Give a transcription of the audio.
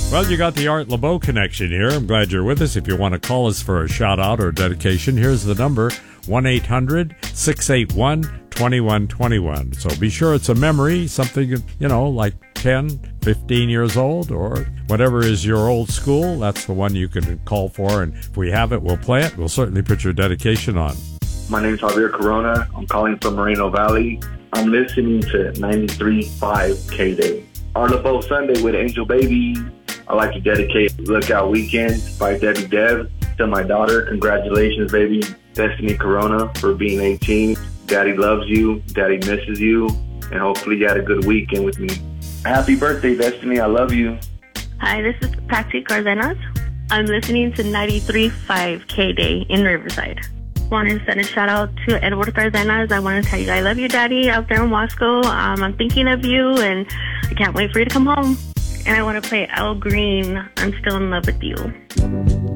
Well, you got the Art LeBeau connection here. I'm glad you're with us. If you want to call us for a shout-out or dedication, here's the number, 1-800-681-2121. So be sure it's a memory, something, like 10, 15 years old, or whatever is your old school. That's the one you can call for, and if we have it, we'll play it. We'll certainly put your dedication on. My name is Javier Corona. I'm calling from Moreno Valley. I'm listening to 93.5 K-Day. Art LeBeau Sunday with Angel Baby. I'd like to dedicate Lookout Weekend by Debbie Deb to my daughter. Congratulations, baby. Destiny Corona for being 18. Daddy loves you. Daddy misses you. And hopefully you had a good weekend with me. Happy birthday, Destiny. I love you. Hi, this is Patsy Cardenas. I'm listening to 93.5 K-Day in Riverside. Want to send a shout out to Edward Cardenas. I want to tell you I love you, Daddy, out there in Wasco. I'm thinking of you, and I can't wait for you to come home. And I want to play Al Green, I'm Still in Love with You.